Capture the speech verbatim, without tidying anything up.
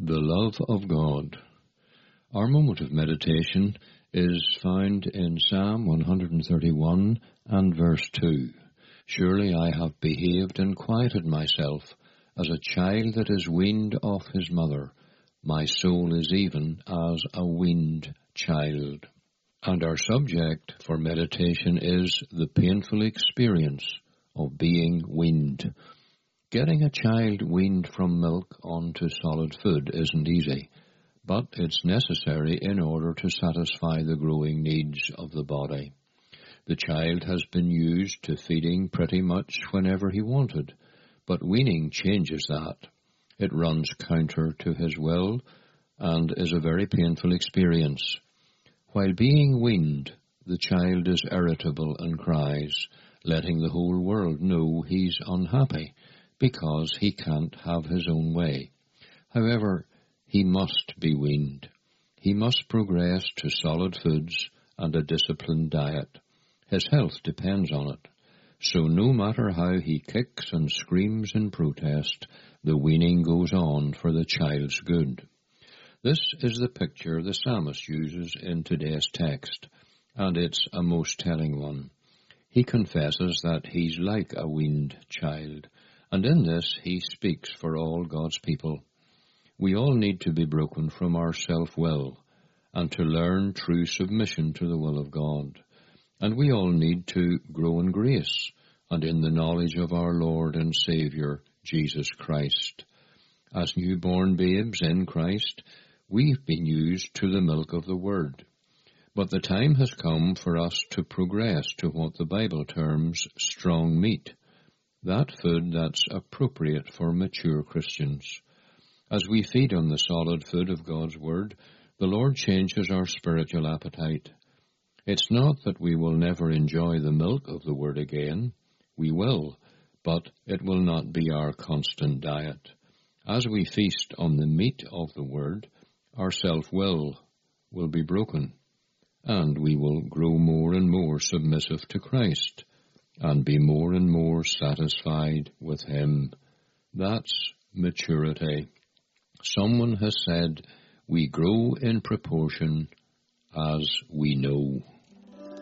The love of God. Our moment of meditation is found in Psalm one thirty-one and verse two. Surely I have behaved and quieted myself as a child that is weaned of his mother. My soul is even as a weaned child. And our subject for meditation is the painful experience of being weaned. Getting a child weaned from milk onto solid food isn't easy, but it's necessary in order to satisfy the growing needs of the body. The child has been used to feeding pretty much whenever he wanted, but weaning changes that. It runs counter to his will and is a very painful experience. While being weaned, the child is irritable and cries, letting the whole world know he's unhappy, because he can't have his own way. However, he must be weaned. He must progress to solid foods and a disciplined diet. His health depends on it. So no matter how he kicks and screams in protest, the weaning goes on for the child's good. This is the picture the psalmist uses in today's text, and it's a most telling one. He confesses that he's like a weaned child, and in this he speaks for all God's people. We all need to be broken from our self-will and to learn true submission to the will of God. And we all need to grow in grace and in the knowledge of our Lord and Saviour, Jesus Christ. As newborn babes in Christ, we've been used to the milk of the Word. But the time has come for us to progress to what the Bible terms strong meat, that food that's appropriate for mature Christians. As we feed on the solid food of God's Word, the Lord changes our spiritual appetite. It's not that we will never enjoy the milk of the Word again. We will, but it will not be our constant diet. As we feast on the meat of the Word, our self-will will be broken, and we will grow more and more submissive to Christ, and be more and more satisfied with Him. That's maturity. Someone has said, we grow in proportion as we know.